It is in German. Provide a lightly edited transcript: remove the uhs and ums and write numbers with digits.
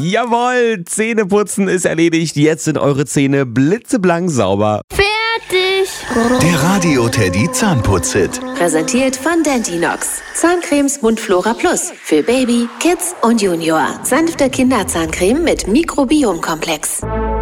Jawohl, Zähneputzen ist erledigt. Jetzt sind eure Zähne blitzeblank sauber. Fertig! Der Radio-Teddy Zahnputz-Hit. Präsentiert von Dentinox. Zahncremes Mundflora Plus. Für Baby, Kids und Junior. Sanfte Kinderzahncreme mit Mikrobiomkomplex.